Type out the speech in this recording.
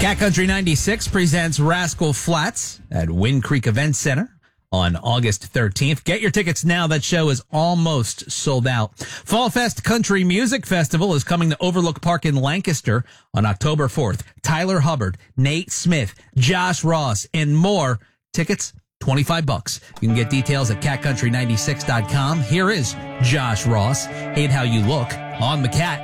Cat Country 96 presents Rascal Flatts at Wind Creek Event Center on August 13th. Get your tickets now. That show is almost sold out. Fall Fest Country Music Festival is coming to Overlook Park in Lancaster on October 4th. Tyler Hubbard, Nate Smith, Josh Ross, and more. Tickets, $25. You can get details at catcountry96.com. Here is Josh Ross. Hate How You Look on the Cat.